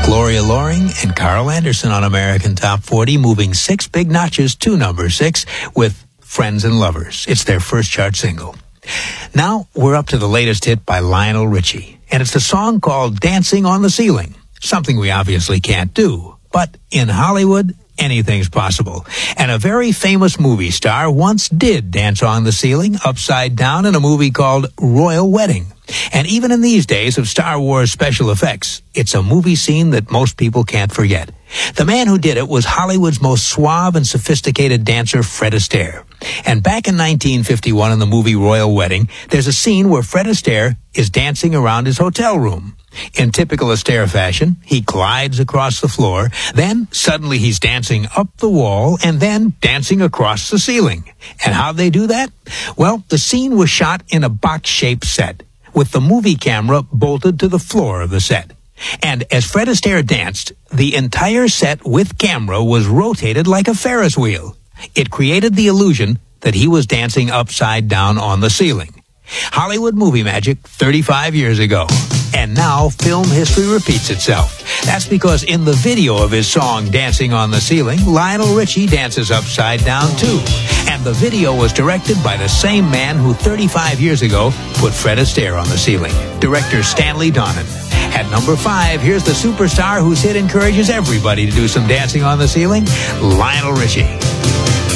Gloria Loring and Carl Anderson on American Top 40, moving 6 big notches to number 6 with Friends and Lovers. It's their first chart single. Now we're up to the latest hit by Lionel Richie, and it's a song called Dancing on the Ceiling, something we obviously can't do. But in Hollywood, anything's possible. And a very famous movie star once did dance on the ceiling upside down in a movie called Royal Wedding. And even in these days of Star Wars special effects, it's a movie scene that most people can't forget. The man who did it was Hollywood's most suave and sophisticated dancer, Fred Astaire. And back in 1951 in the movie Royal Wedding, there's a scene where Fred Astaire is dancing around his hotel room. In typical Astaire fashion, he glides across the floor, then suddenly he's dancing up the wall and then dancing across the ceiling. And how'd they do that? Well, the scene was shot in a box-shaped set, with the movie camera bolted to the floor of the set. And as Fred Astaire danced, the entire set with camera was rotated like a Ferris wheel. It created the illusion that he was dancing upside down on the ceiling. Hollywood movie magic 35 years ago. And now film history repeats itself. That's because in the video of his song Dancing on the Ceiling, Lionel Richie dances upside down too. And the video was directed by the same man who 35 years ago put Fred Astaire on the ceiling, director Stanley Donen. At number 5, here's the superstar whose hit encourages everybody to do some dancing on the ceiling, Lionel Richie.